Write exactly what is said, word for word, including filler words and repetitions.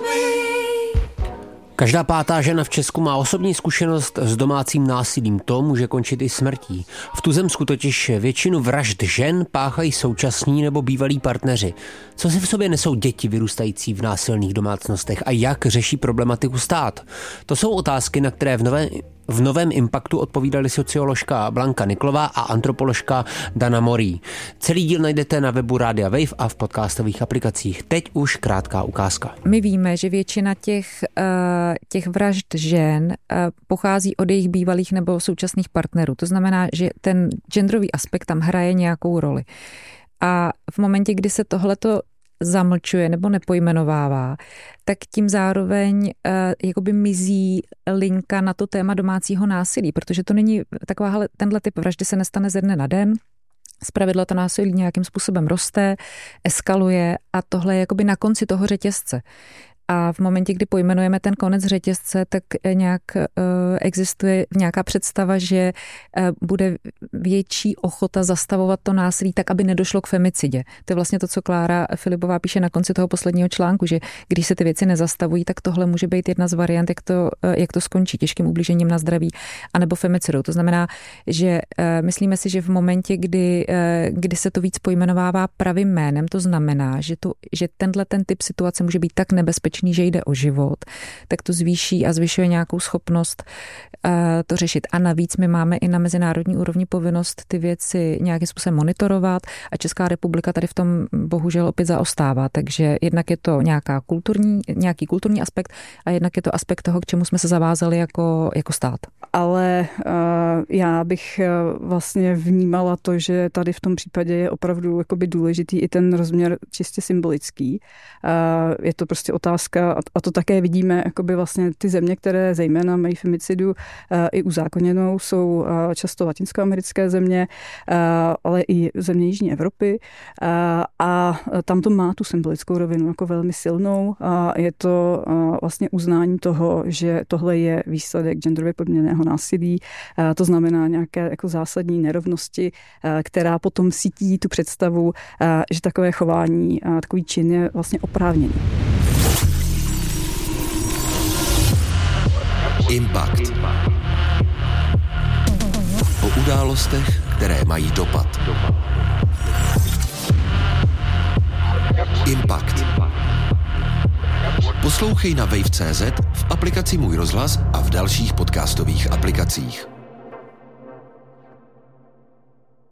Každá pátá žena v Česku má osobní zkušenost s domácím násilím. To může končit i smrtí. V tuzemsku totiž většinu vražd žen páchají současní nebo bývalí partneři. Co si v sobě nesou děti vyrůstající v násilných domácnostech a jak řeší problematiku stát? To jsou otázky, na které v nové V novém Impaktu odpovídali socioložka Blanka Niklová a antropoložka Dana Morí. Celý díl najdete na webu Rádia Wave a v podcastových aplikacích. Teď už krátká ukázka. My víme, že většina těch, těch vražd žen pochází od jejich bývalých nebo současných partnerů. To znamená, že ten genderový aspekt tam hraje nějakou roli. A v momentě, kdy se tohleto zamlčuje nebo nepojmenovává, tak tím zároveň uh, jakoby mizí linka na to téma domácího násilí, protože to není taková, tenhle typ vraždy se nestane ze dne na den. Zpravidla to násilí nějakým způsobem roste, eskaluje a tohle je jakoby na konci toho řetězce. A v momentě, kdy pojmenujeme ten konec řetězce, tak nějak uh, existuje nějaká představa, že uh, bude větší ochota zastavovat to násilí tak, aby nedošlo k femicidě. To je vlastně to, co Klára Filipová píše na konci toho posledního článku, že když se ty věci nezastavují, tak tohle může být jedna z variant, jak to, uh, jak to skončí těžkým ublížením na zdraví anebo femicidou. To znamená, že uh, myslíme si, že v momentě, kdy, uh, kdy se to víc pojmenovává pravým jménem, to znamená, že, to, že tenhle ten typ situace může být tak nebezpečný, že jde o život, tak to zvýší a zvyšuje nějakou schopnost uh, to řešit. A navíc my máme i na mezinárodní úrovni povinnost ty věci nějakým způsobem monitorovat a Česká republika tady v tom bohužel opět zaostává. Takže jednak je to nějaká kulturní, nějaký kulturní aspekt a jednak je to aspekt toho, k čemu jsme se zavázali jako, jako stát. Ale uh, já bych uh, vlastně vnímala to, že tady v tom případě je opravdu jakoby důležitý i ten rozměr čistě symbolický. Uh, je to prostě otázka, a to také vidíme, jakoby vlastně ty země, které zejména mají femicidu uh, i uzákoněnou, jsou uh, často latinskoamerické země, uh, ale i země Jižní Evropy uh, a tam to má tu symbolickou rovinu jako velmi silnou a je to uh, vlastně uznání toho, že tohle je výsledek genderově podmíněného násilí, uh, to znamená nějaké jako zásadní nerovnosti, uh, která potom sítí tu představu, uh, že takové chování, uh, takový čin je vlastně oprávněný. Impact. O událostech, které mají dopad. Impact. Poslouchej na wave tečka cé zet, v aplikaci Můj rozhlas a v dalších podcastových aplikacích.